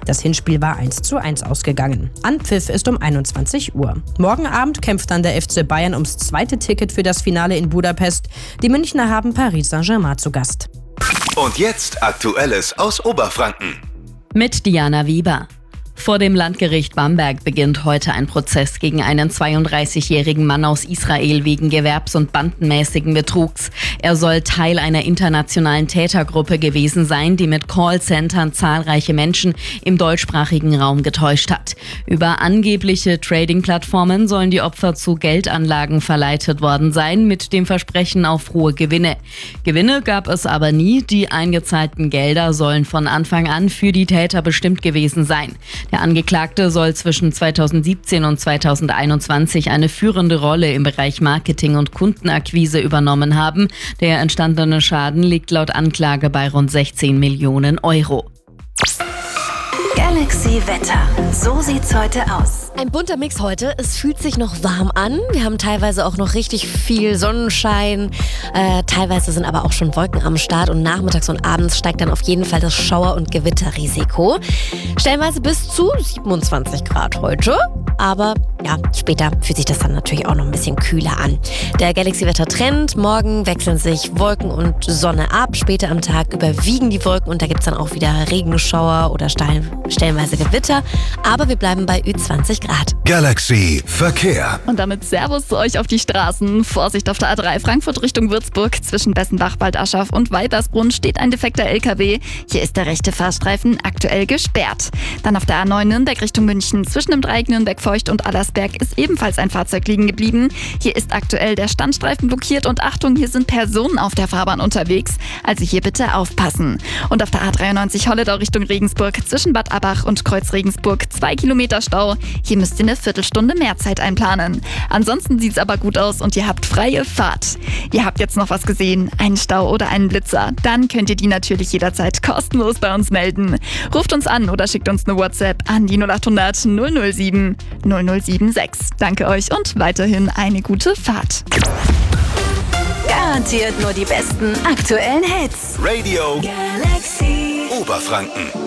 Das Hinspiel war 1:1 ausgegangen. Anpfiff ist um 21 Uhr. Morgen Abend kämpft dann der FC Bayern ums zweite Ticket für das Finale in Budapest. Die Münchner haben Paris Saint-Germain zu Gast. Und jetzt Aktuelles aus Oberfranken. Mit Diana Wieber. Vor dem Landgericht Bamberg beginnt heute ein Prozess gegen einen 32-jährigen Mann aus Israel wegen gewerbs- und bandenmäßigen Betrugs. Er soll Teil einer internationalen Tätergruppe gewesen sein, die mit Callcentern zahlreiche Menschen im deutschsprachigen Raum getäuscht hat. Über angebliche Trading-Plattformen sollen die Opfer zu Geldanlagen verleitet worden sein, mit dem Versprechen auf hohe Gewinne. Gewinne gab es aber nie. Die eingezahlten Gelder sollen von Anfang an für die Täter bestimmt gewesen sein. Der Angeklagte soll zwischen 2017 und 2021 eine führende Rolle im Bereich Marketing und Kundenakquise übernommen haben. Der entstandene Schaden liegt laut Anklage bei rund 16 Millionen Euro. Galaxy Wetter. So sieht's heute aus. Ein bunter Mix heute. Es fühlt sich noch warm an. Wir haben teilweise auch noch richtig viel Sonnenschein. Teilweise sind aber auch schon Wolken am Start. Und nachmittags und abends steigt dann auf jeden Fall das Schauer- und Gewitterrisiko. Stellenweise bis zu 27 Grad heute. Aber ja, später fühlt sich das dann natürlich auch noch ein bisschen kühler an. Der Galaxy-Wetter-Trend. Morgen wechseln sich Wolken und Sonne ab. Später am Tag überwiegen die Wolken und da gibt es dann auch wieder Regenschauer oder stellenweise Gewitter. Aber wir bleiben bei Ü20 Grad. Galaxy Verkehr. Und damit Servus zu euch auf die Straßen. Vorsicht auf der A3 Frankfurt Richtung Würzburg. Zwischen Bessenbach, Waldaschaf und Weibersbrunn steht ein defekter LKW. Hier ist der rechte Fahrstreifen aktuell gesperrt. Dann auf der A9 Nürnberg Richtung München. Zwischen dem Dreieck Nürnberg-Feucht und Allersberg ist ebenfalls ein Fahrzeug liegen geblieben. Hier ist aktuell der Standstreifen blockiert und Achtung, hier sind Personen auf der Fahrbahn unterwegs. Also hier bitte aufpassen. Und auf der A93 Holledau Richtung Regensburg. Zwischen Bad Abbach und Kreuz Regensburg 2 Kilometer Stau. Hier müsst ihr eine Viertelstunde mehr Zeit einplanen. Ansonsten sieht's aber gut aus und ihr habt freie Fahrt. Ihr habt jetzt noch was gesehen, einen Stau oder einen Blitzer. Dann könnt ihr die natürlich jederzeit kostenlos bei uns melden. Ruft uns an oder schickt uns eine WhatsApp an die 0800 007 0076. Danke euch und weiterhin eine gute Fahrt. Garantiert nur die besten aktuellen Hits. Radio Galaxy. Oberfranken.